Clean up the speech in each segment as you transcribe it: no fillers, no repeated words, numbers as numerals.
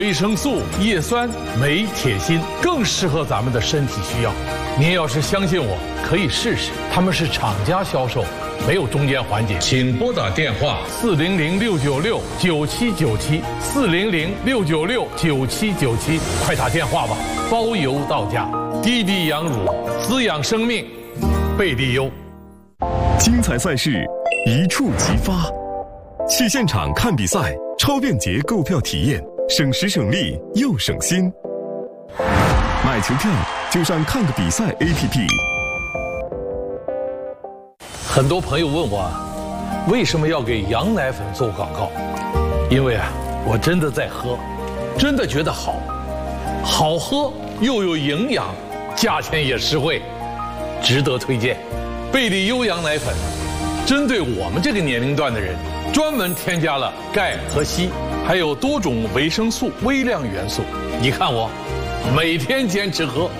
维生素、叶酸、镁、铁、锌更适合咱们的身体需要。您要是相信我，可以试试。他们是厂家销售，没有中间环节。请拨打电话400-696-9797，400-696-9797，快打电话吧，包邮到家。滴滴羊乳，滋养生命，贝利优。 精彩赛事一触即发，去现场看比赛，超便捷购票体验，省时省力又省心。买球票就上看个比赛 APP。 很多朋友问我，为什么要给羊奶粉做广告？因为我真的在喝，真的觉得好喝又有营养，价钱也实惠，值得推荐。贝利优羊奶粉针对我们这个年龄段的人，专门添加了钙和硒，还有多种维生素、微量元素。你看我每天坚持喝。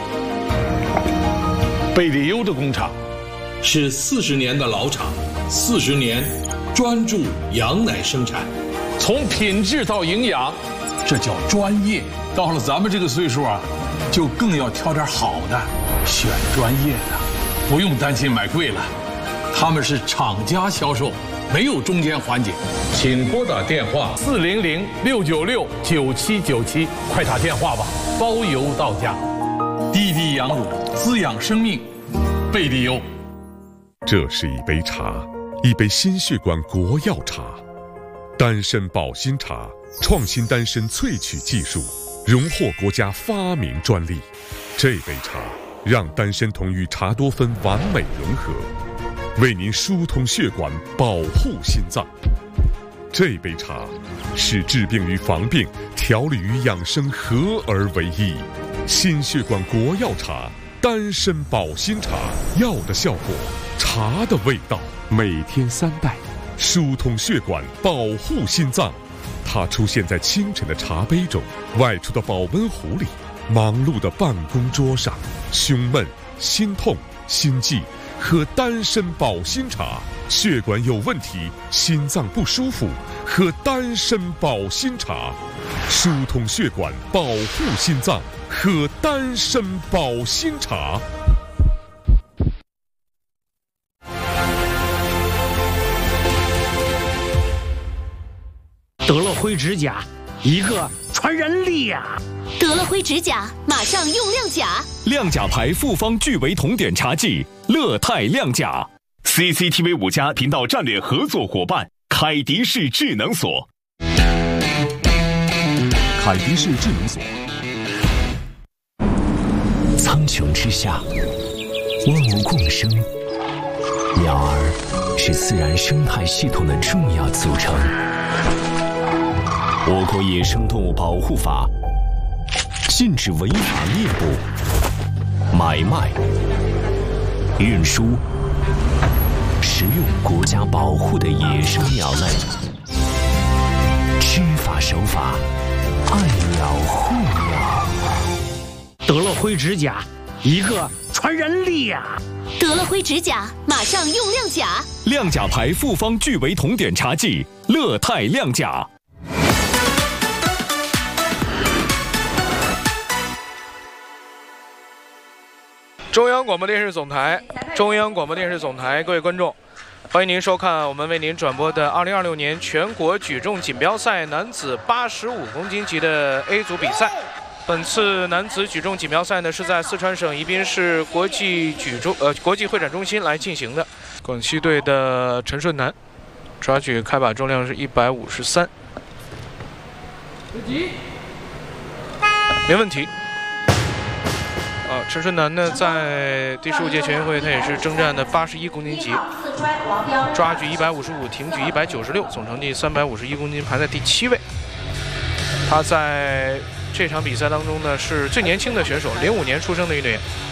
贝利优的工厂是40年的老厂，40年专注羊奶生产，从品质到营养，这叫专业。到了咱们这个岁数就更要挑点好的，选专业的，不用担心买贵了。他们是厂家销售，没有中间环节。请拨打电话400-696-9797，快打电话吧，包邮到家。滴滴羊乳，滋养生命，贝利优。 这是一杯茶，一杯心血管国药茶，丹参保心茶，创新丹参萃取技术，荣获国家发明专利。这杯茶让丹参酮与茶多酚完美融合，为您疏通血管，保护心脏。这杯茶使治病与防病、调理与养生合而为一。心血管国药茶，丹参保心茶，药的效果，茶的味道，每天3袋，疏通血管，保护心脏。它出现在清晨的茶杯中，外出的保温壶里，忙碌的办公桌上。胸闷、心痛、心悸，喝丹参保心茶；血管有问题，心脏不舒服，喝丹参保心茶。疏通血管，保护心脏，喝丹参保心茶。 德乐辉指甲，一个传染力呀！ 德乐辉指甲，马上用亮甲。 亮甲牌复方聚维酮碘茶剂，乐泰亮甲。CCTV 5家频道战略合作伙伴，凯迪士智能锁。 凯迪士智能锁。 苍穹之下，万物共生，鸟儿是自然生态系统的重要组成。我国野生动物保护法禁止违法猎捕、买卖、运输、食用国家保护的野生鸟类。知法守法，爱鸟护鸟。 德乐辉指甲，一个传染力呀！ 德乐辉指甲，马上用亮甲。 亮甲牌复方聚维酮碘茶剂，乐泰亮甲。 中央广播电视总台，各位观众，欢迎您收看我们为您转播的2026年全国举重锦标赛男子85公斤级的 A 组比赛。本次男子举重锦标赛呢是在四川省宜宾市国际会展中心来进行的。广西队的陈顺南抓举开把重量是153，没问题。陈顺南呢，在第15届全运会他也是征战的81公斤级，抓举155，挺举196，总成绩351公斤，排在第7位。他在这场比赛当中呢，是最年轻的选手，05年出生的运动员。